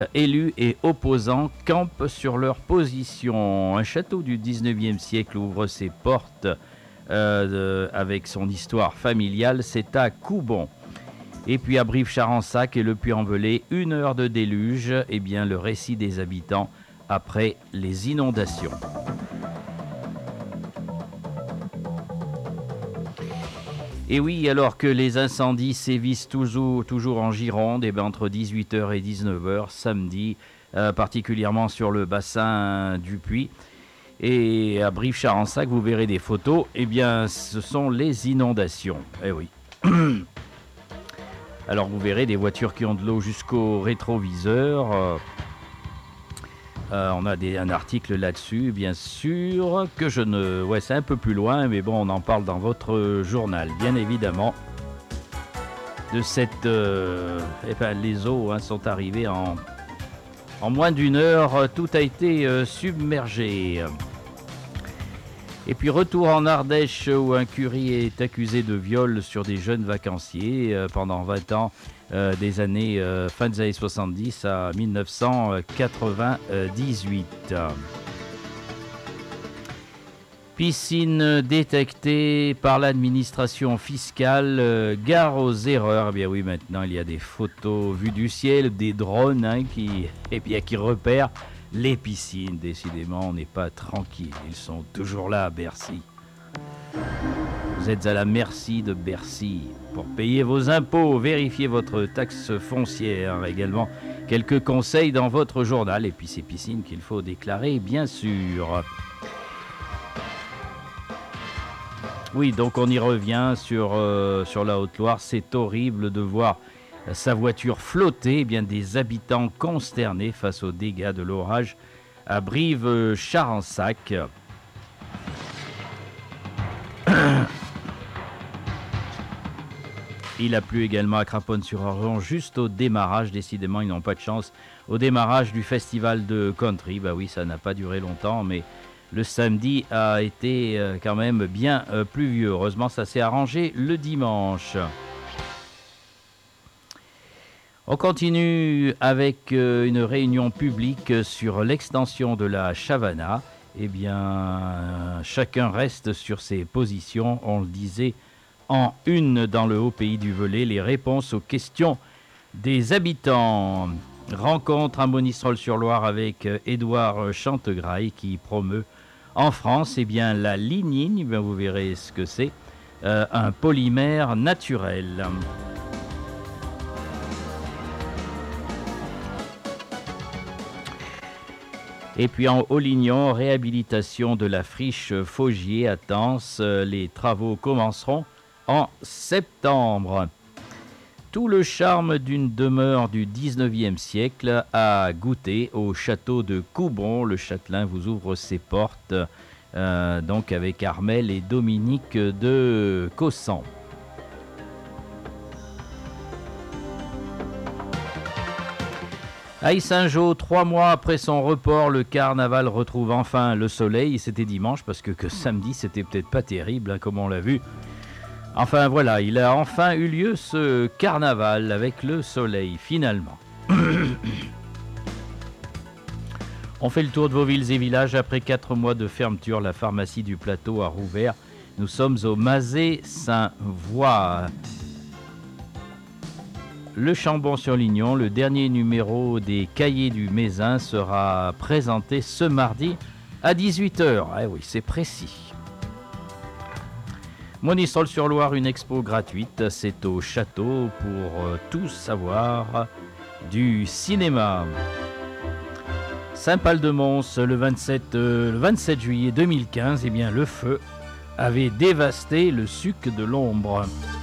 Élus et opposants campent sur leur position. Un château du 19e siècle ouvre ses portes avec son histoire familiale. C'est à Coubon. Et puis à Brive-Charensac et le Puy-en-Velay, 1 heure de déluge. Eh bien, le récit des habitants après les inondations. Et oui, alors que les incendies sévissent toujours en Gironde, et bien entre 18h et 19h samedi, particulièrement sur le bassin du Puy. Et à Brive-Charensac, vous verrez des photos, eh bien ce sont les inondations. Eh oui. Alors vous verrez des voitures qui ont de l'eau jusqu'au rétroviseur. On a un article là-dessus, bien sûr, que je ne... Ouais, c'est un peu plus loin, mais bon, on en parle dans votre journal, bien évidemment. De cette... les eaux sont arrivées en moins d'1 heure. Tout a été submergé. Et puis retour en Ardèche où un curé est accusé de viol sur des jeunes vacanciers pendant 20 ans, des années fin des années 70 à 1998. Piscine détectée par l'administration fiscale, gare aux erreurs. Eh bien oui, maintenant il y a des photos vues du ciel, des drones qui repèrent les piscines. Décidément, on n'est pas tranquille. Ils sont toujours là à Bercy. Vous êtes à la merci de Bercy. Pour payer vos impôts, vérifiez votre taxe foncière. Également, quelques conseils dans votre journal. Et puis ces piscines qu'il faut déclarer, bien sûr. Oui, donc on y revient sur la Haute-Loire. C'est horrible de voir sa voiture flotter. Eh bien, des habitants consternés face aux dégâts de l'orage à Brive-Charensac. Il a plu également à Craponne-sur-Argent juste au démarrage. Décidément, ils n'ont pas de chance. Au démarrage du festival de country, bah oui, ça n'a pas duré longtemps, mais le samedi a été quand même bien pluvieux. Heureusement, ça s'est arrangé le dimanche. On continue avec une réunion publique sur l'extension de la Chavanna. Eh bien, chacun reste sur ses positions. On le disait en une dans le haut pays du Velay, les réponses aux questions des habitants. Rencontre à Monistrol-sur-Loire avec Édouard Chantegraille qui promeut en France la lignine. Vous verrez ce que c'est, un polymère naturel. Et puis en Haut-Lignon, réhabilitation de la friche Faugier à Tence. Les travaux commenceront en septembre. Tout le charme d'une demeure du 19e siècle à goûter au château de Coubon. Le châtelain vous ouvre ses portes, donc avec Armel et Dominique de Cossan. À Yssingeaux, 3 mois après son report, le carnaval retrouve enfin le soleil. C'était dimanche parce que samedi, c'était peut-être pas terrible, comme on l'a vu. Enfin voilà, il a enfin eu lieu ce carnaval avec le soleil, finalement. On fait le tour de vos villes et villages. Après 4 mois de fermeture, la pharmacie du Plateau a rouvert. Nous sommes au Mazet-Saint-Voix. Le Chambon-sur-Lignon, le dernier numéro des Cahiers du Mézin sera présenté ce mardi à 18h. Ah oui, c'est précis. Monistrol-sur-Loire, une expo gratuite. C'est au château pour tout savoir du cinéma. Saint-Pal-de-Mons, le 27 juillet 2015, le feu avait dévasté le Suc de l'Ombre.